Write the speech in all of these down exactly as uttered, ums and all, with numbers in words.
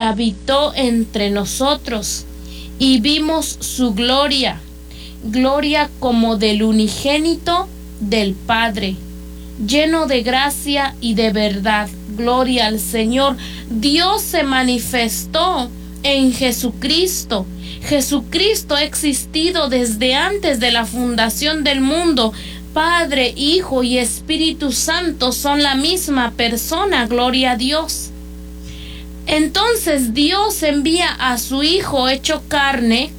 habitó entre nosotros y vimos su gloria, gloria como del unigénito del Padre, lleno de gracia y de verdad. Gloria al Señor. Dios se manifestó en Jesucristo. Jesucristo ha existido desde antes de la fundación del mundo. Padre, Hijo y Espíritu Santo son la misma persona. Gloria a Dios. Entonces Dios envía a su Hijo hecho carne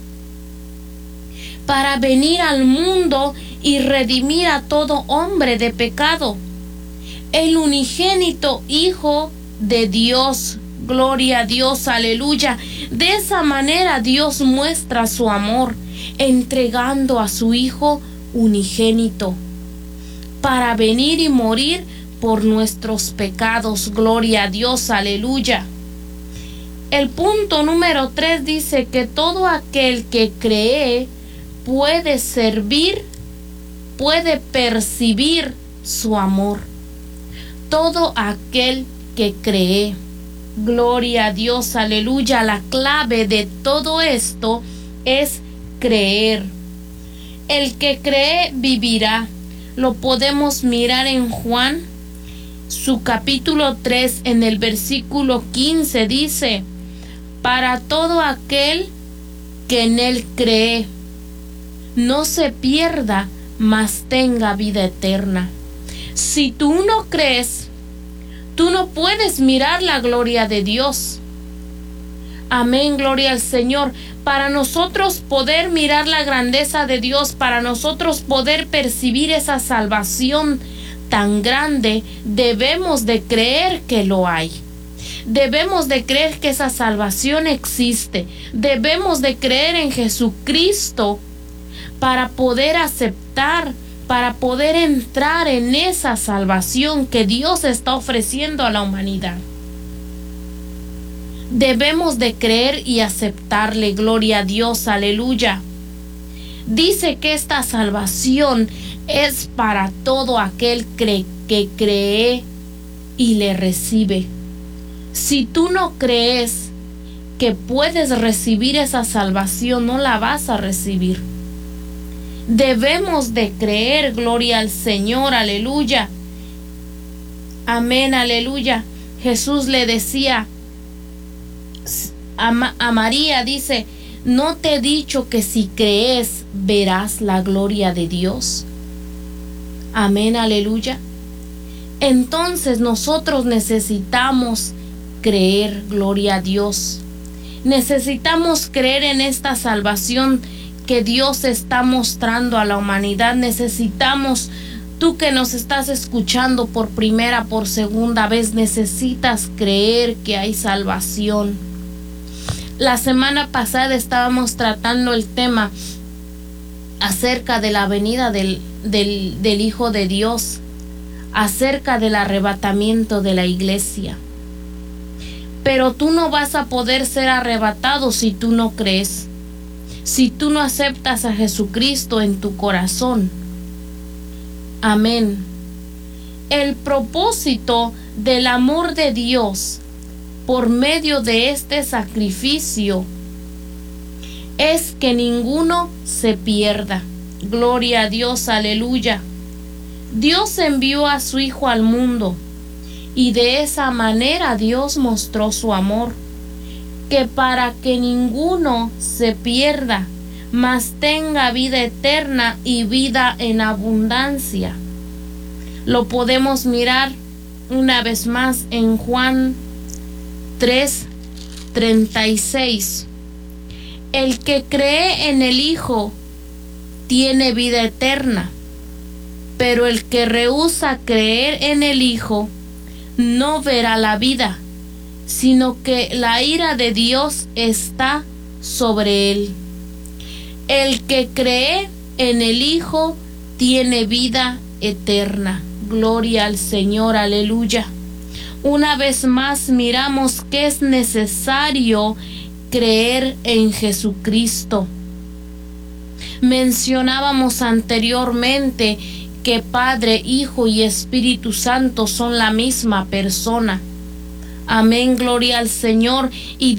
para venir al mundo y redimir a todo hombre de pecado. El unigénito Hijo de Dios. Gloria a Dios, aleluya. De esa manera Dios muestra su amor, entregando a su Hijo unigénito para venir y morir por nuestros pecados. Gloria a Dios, aleluya. El punto número tres dice que todo aquel que cree puede servir, puede percibir su amor. Todo aquel que cree. Gloria a Dios, aleluya. La clave de todo esto es creer. El que cree vivirá. Lo podemos mirar en Juan, su capítulo tres, en el versículo quince, dice: para todo aquel que en él cree, no se pierda, mas tenga vida eterna. Si tú no crees, tú no puedes mirar la gloria de Dios. Amén, gloria al Señor. Para nosotros poder mirar la grandeza de Dios, para nosotros poder percibir esa salvación tan grande, debemos de creer que lo hay. Debemos de creer que esa salvación existe. Debemos de creer en Jesucristo para poder aceptar, para poder entrar en esa salvación que Dios está ofreciendo a la humanidad. Debemos de creer y aceptarle. Gloria a Dios, aleluya. Dice que esta salvación es para todo aquel que, que cree y le recibe. Si tú no crees que puedes recibir esa salvación, no la vas a recibir. Debemos de creer. Gloria al Señor, aleluya. Amén, aleluya. Jesús le decía a, a María, dice: ¿no te he dicho que si crees verás la gloria de Dios? Amén, aleluya. Entonces nosotros necesitamos creer. Gloria a Dios. Necesitamos creer en esta salvación que Dios está mostrando a la humanidad. Necesitamos, tú que nos estás escuchando por primera, por segunda vez, necesitas creer que hay salvación. La semana pasada estábamos tratando el tema acerca de la venida del, del, del Hijo de Dios, acerca del arrebatamiento de la iglesia. Pero tú no vas a poder ser arrebatado si tú no crees, si tú no aceptas a Jesucristo en tu corazón. Amén. El propósito del amor de Dios por medio de este sacrificio es que ninguno se pierda. Gloria a Dios, aleluya. Dios envió a su Hijo al mundo y de esa manera Dios mostró su amor, que para que ninguno se pierda, mas tenga vida eterna y vida en abundancia. Lo podemos mirar una vez más en Juan tres, treinta y seis. El que cree en el Hijo tiene vida eterna, pero el que rehúsa creer en el Hijo no verá la vida, sino que la ira de Dios está sobre él. El que cree en el Hijo tiene vida eterna. Gloria al Señor, aleluya. Una vez más miramos que es necesario creer en Jesucristo. Mencionábamos anteriormente que Padre, Hijo y Espíritu Santo son la misma persona. Amén, gloria al Señor. Y